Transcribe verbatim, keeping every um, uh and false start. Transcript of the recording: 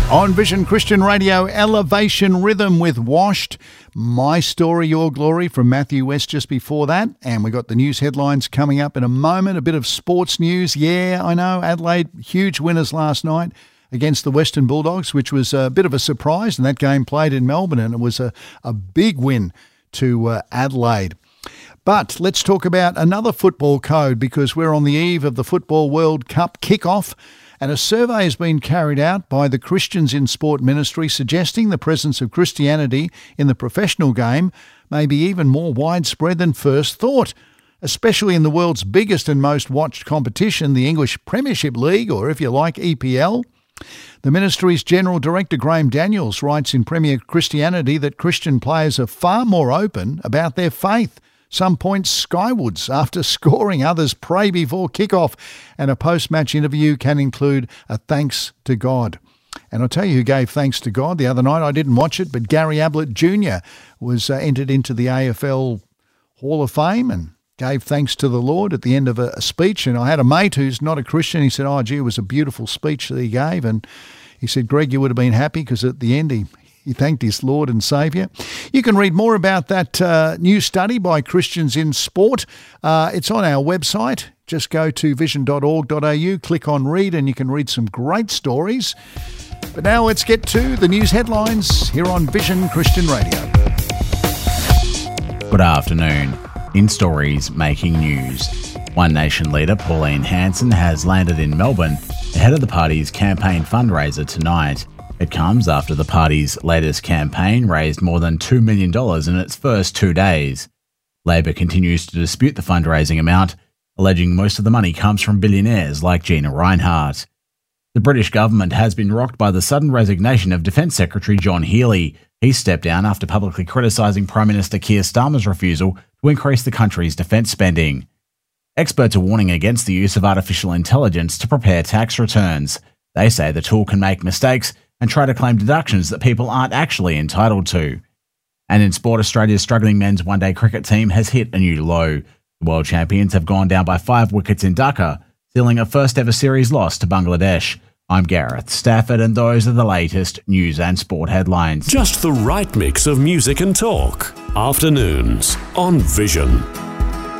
On Vision Christian Radio, Elevation Rhythm with Washed. My Story, Your Glory from Matthew West just before that. And we got the news headlines coming up in a moment. A bit of sports news. Yeah, I know. Adelaide, huge winners last night against the Western Bulldogs, which was a bit of a surprise. And that game played in Melbourne, and it was a, a big win to uh, Adelaide. But let's talk about another football code, because we're on the eve of the Football World Cup kickoff. And a survey has been carried out by the Christians in Sport Ministry suggesting the presence of Christianity in the professional game may be even more widespread than first thought, especially in the world's biggest and most watched competition, the English Premiership League, or if you like, E P L. The ministry's General Director Graham Daniels writes in Premier Christianity that Christian players are far more open about their faith. Some point skywards after scoring, others pray before kickoff, and a post-match interview can include a thanks to God. And I'll tell you who gave thanks to God the other night. I didn't watch it, but Gary Ablett Junior was uh, entered into the A F L Hall of Fame and gave thanks to the Lord at the end of a, a speech. And I had a mate who's not a Christian. He said, oh, gee, it was a beautiful speech that he gave. And he said, Greg, you would have been happy because at the end he He thanked his Lord and Saviour. You can read more about that uh, new study by Christians in Sport. Uh, it's on our website. Just go to vision dot org dot a u, click on read, and you can read some great stories. But now let's get to the news headlines here on Vision Christian Radio. Good afternoon. In stories making news, One Nation leader Pauline Hanson has landed in Melbourne ahead of the party's campaign fundraiser tonight. It comes after the party's latest campaign raised more than two million dollars in its first two days. Labor continues to dispute the fundraising amount, alleging most of the money comes from billionaires like Gina Rinehart. The British government has been rocked by the sudden resignation of Defence Secretary John Healey. He stepped down after publicly criticising Prime Minister Keir Starmer's refusal to increase the country's defence spending. Experts are warning against the use of artificial intelligence to prepare tax returns. They say the tool can make mistakes and try to claim deductions that people aren't actually entitled to. And in sport, Australia's struggling men's one-day cricket team has hit a new low. The world champions have gone down by five wickets in Dhaka, sealing a first-ever series loss to Bangladesh. I'm Gareth Stafford, and those are the latest news and sport headlines. Just the right mix of music and talk. Afternoons on Vision.